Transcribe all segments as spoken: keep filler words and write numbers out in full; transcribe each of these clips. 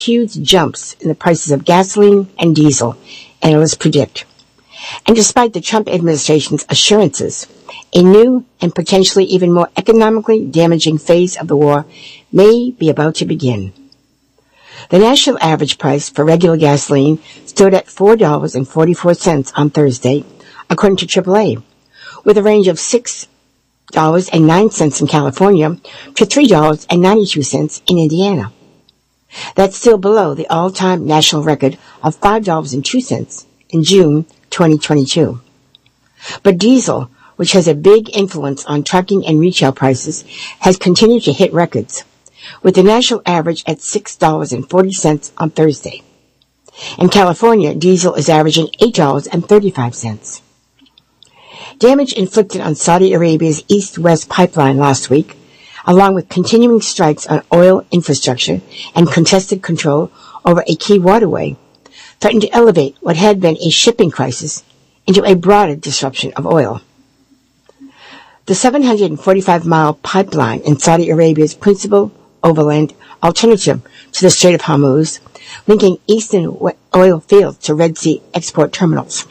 huge jumps in the prices of gasoline and diesel, analysts predict. And despite the Trump administration's assurances, a new and potentially even more economically damaging phase of the war may be about to begin. The national average price for regular gasoline stood at four dollars and forty-four cents on Thursday, according to triple A, with a range of six dollars and nine cents in California to three dollars and ninety-two cents in Indiana. That's still below the all-time national record of five dollars and two cents in June twenty twenty-two. But diesel, which has a big influence on trucking and retail prices, has continued to hit records, with the national average at six dollars and forty cents on Thursday. In California, diesel is averaging eight dollars and thirty-five cents. Damage inflicted on Saudi Arabia's east-west pipeline last week, along with continuing strikes on oil infrastructure and contested control over a key waterway, threatened to elevate what had been a shipping crisis into a broader disruption of oil. The seven hundred forty-five mile pipeline in Saudi Arabia's principal overland alternative to the Strait of Hormuz, linking eastern oil fields to Red Sea export terminals.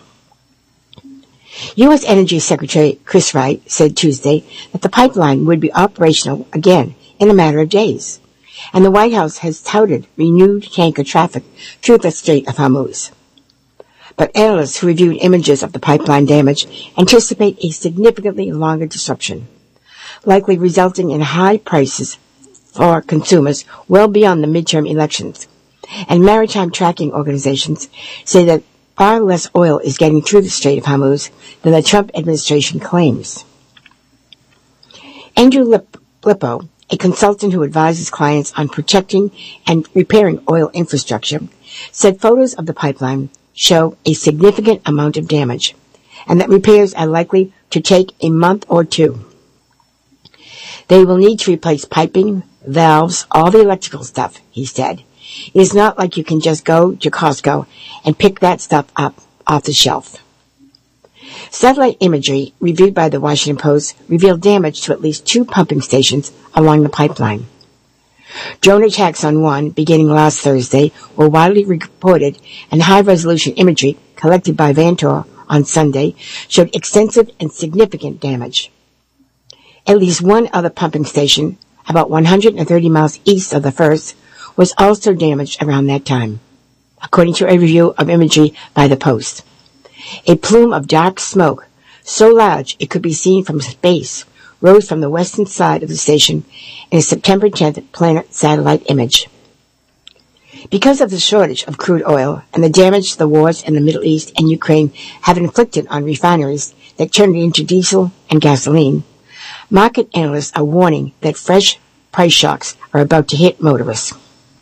U S Energy Secretary Chris Wright said Tuesday that the pipeline would be operational again in a matter of days, and the White House has touted renewed tanker traffic through the Strait of Hormuz. But analysts who reviewed images of the pipeline damage anticipate a significantly longer disruption, likely resulting in high prices for consumers well beyond the midterm elections. And maritime tracking organizations say that far less oil is getting through the Strait of Hormuz than the Trump administration claims. Andrew Lip- Lippo, a consultant who advises clients on protecting and repairing oil infrastructure, said photos of the pipeline show a significant amount of damage, and that repairs are likely to take a month or two. They will need to replace piping, valves, all the electrical stuff, he said. It is not like you can just go to Costco and pick that stuff up off the shelf. Satellite imagery reviewed by the Washington Post revealed damage to at least two pumping stations along the pipeline. Drone attacks on one, beginning last Thursday, were widely reported, and high-resolution imagery collected by Vantor on Sunday showed extensive and significant damage. At least one other pumping station, about one hundred thirty miles east of the first, was also damaged around that time, according to a review of imagery by the Post. A plume of dark smoke, so large it could be seen from space, rose from the western side of the station in a September tenth Planet satellite image. Because of the shortage of crude oil and the damage the wars in the Middle East and Ukraine have inflicted on refineries that turn it into diesel and gasoline, market analysts are warning that fresh price shocks are about to hit motorists.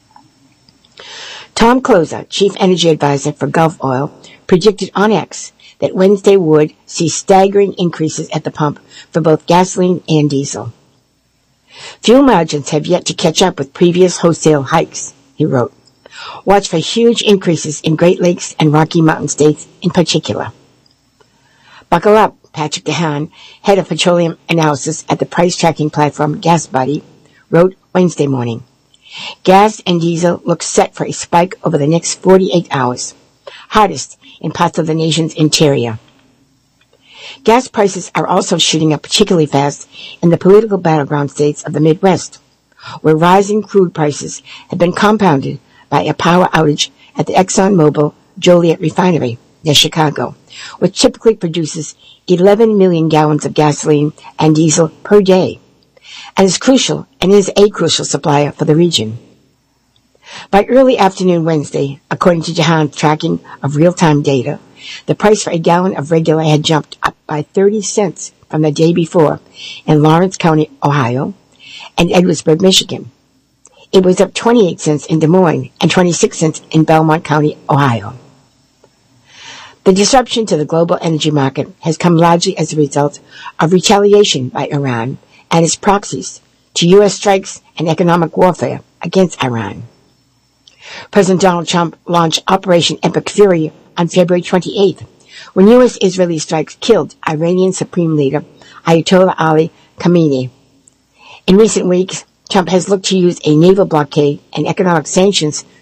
Tom Closer, chief energy advisor for Gulf Oil, predicted on X that Wednesday would see staggering increases at the pump for both gasoline and diesel. Fuel margins have yet to catch up with previous wholesale hikes, he wrote. Watch for huge increases in Great Lakes and Rocky Mountain states in particular. Buckle up, Patrick DeHaan, head of petroleum analysis at the price tracking platform GasBuddy, wrote Wednesday morning. Gas and diesel look set for a spike over the next forty-eight hours, hardest in parts of the nation's interior. Gas prices are also shooting up particularly fast in the political battleground states of the Midwest, where rising crude prices have been compounded by a power outage at the ExxonMobil Joliet refinery near Chicago, which typically produces eleven million gallons of gasoline and diesel per day, and is crucial and is a crucial supplier for the region. By early afternoon Wednesday, according to DeHaan's tracking of real-time data, the price for a gallon of regular had jumped up by thirty cents from the day before in Lawrence County, Ohio, and Edwardsburg, Michigan. It was up twenty-eight cents in Des Moines and twenty-six cents in Belmont County, Ohio. The disruption to the global energy market has come largely as a result of retaliation by Iran and its proxies to U S strikes and economic warfare against Iran. President Donald Trump launched Operation Epic Fury on February twenty-eighth, when U S Israeli strikes killed Iranian Supreme Leader Ayatollah Ali Khamenei. In recent weeks, Trump has looked to use a naval blockade and economic sanctions